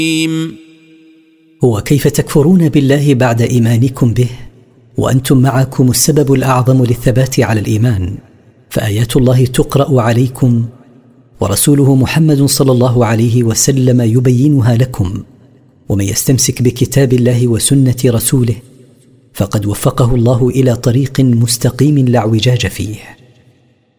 وكيف تكفرون بالله بعد إيمانكم به وأنتم معكم السبب الأعظم للثبات على الإيمان؟ فآيات الله تقرأ عليكم ورسوله محمد صلى الله عليه وسلم يبينها لكم، ومن يستمسك بكتاب الله وسنة رسوله فقد وفقه الله إلى طريق مستقيم لا اعوجاج فيه.